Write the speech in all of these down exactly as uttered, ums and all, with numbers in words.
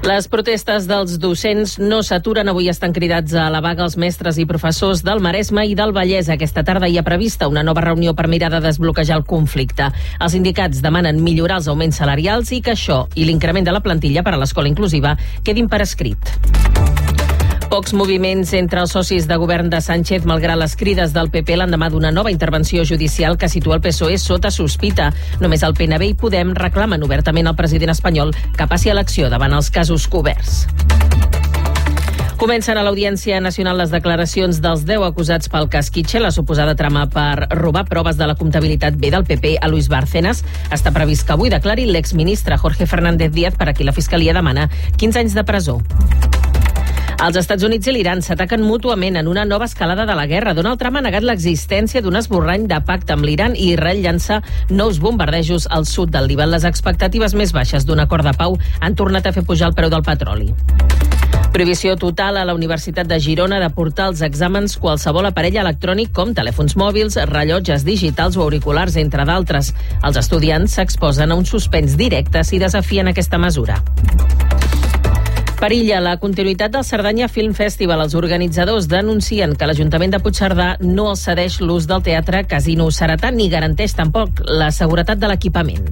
Les protestes dels docents no s'aturen. Avui estan cridats a la vaga els mestres i professors del Maresme i del Vallès. Aquesta tarda hi ha prevista una nova reunió per mirar de desbloquejar el conflicte. Els sindicats demanen millorar els augments salarials i que això i l'increment de la plantilla per a l'escola inclusiva quedin per escrit. Pocs moviments entre els socis de govern de Sánchez, malgrat les crides del P P l'endemà d'una nova intervenció judicial que situa el P S O E sota sospita. Només el P N V i Podem reclamen obertament al president espanyol que passi a l'acció davant els casos coberts. Comencen a l'Audiència Nacional les declaracions dels deu acusats pel cas Kitchen, la suposada trama per robar proves de la comptabilitat B del P P a Luis Bárcenas. Està previst que avui declari l'exministre Jorge Fernández Díaz, per a qui la Fiscalia demana quinze anys de presó. Els Estats Units i l'Iran s'ataquen mútuament en una nova escalada de la guerra. Donald Trump ha negat l'existència d'un esborrany de pacte amb l'Iran i Israel llança nous bombardejos al sud del Líban. Les expectatives més baixes d'un acord de pau han tornat a fer pujar el preu del petroli. Prohibició total a la Universitat de Girona de portar als exàmens qualsevol aparell electrònic com telèfons mòbils, rellotges digitals o auriculars, entre d'altres. Els estudiants s'exposen a un suspens directe si desafien aquesta mesura. Perilla la continuïtat del Cerdanya Film Festival. Els organitzadors denuncien que l'Ajuntament de Puigcerdà no els cedeix l'ús del teatre Casino Ceretà ni garanteix tampoc la seguretat de l'equipament.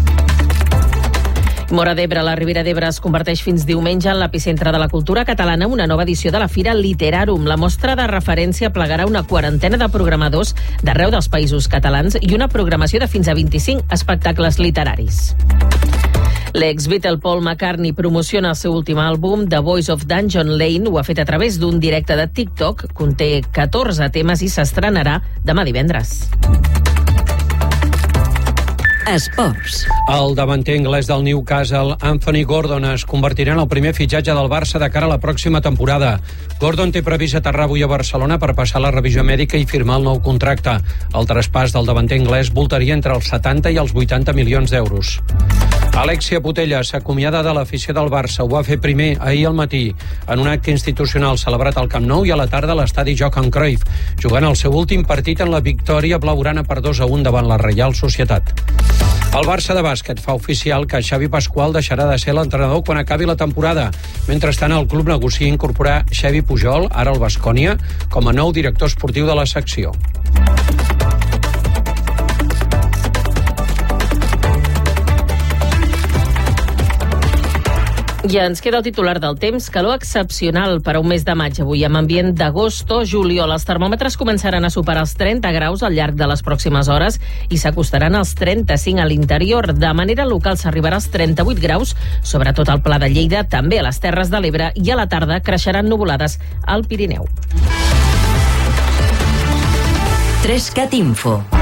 Móra d'Ebre, la Ribera d'Ebre, es converteix fins diumenge en l'epicentre de la cultura catalana amb una nova edició de la Fira Literarum. La mostra de referència plegarà una quarantena de programadors d'arreu dels països catalans i una programació de fins a vint-i-cinc espectacles literaris. L'ex-Beatle Paul McCartney promociona el seu últim àlbum, The Voice of Dungeon Lane. Ho ha fet a través d'un directe de TikTok. Conté catorze temes i s'estrenarà demà divendres. Esports. El davanter anglès del Newcastle, Anthony Gordon, es convertirà en el primer fitxatge del Barça de cara a la pròxima temporada. Gordon té previst aterrar avui a Barcelona per passar la revisió mèdica i firmar el nou contracte. El traspàs del davanter anglès voltaria entre els setanta i els vuitanta milions d'euros. Alexia Putellas s'acomiada de l'afició del Barça. Ho va fer primer ahir al matí en un acte institucional celebrat al Camp Nou i a la tarda a l'estadi Johan Cruyff, jugant el seu últim partit en la victòria blaugrana per dos a un davant la Reial Societat. El Barça de bàsquet fa oficial que Xavi Pascual deixarà de ser l'entrenador quan acabi la temporada. Mentrestant, el club negocia incorporar Xavi Pujol, ara al Baskonia, com a nou director esportiu de la secció. I ens queda el titular del temps. Calor excepcional per a un mes de maig avui, amb ambient d'agost o juliol. Els termòmetres començaran a superar els trenta graus al llarg de les pròximes hores i s'acostaran als trenta-cinc a l'interior. De manera local s'arribarà als trenta-vuit graus, sobretot al Pla de Lleida, també a les Terres de l'Ebre, i a la tarda creixeran nuvolades al Pirineu. tres cat Info.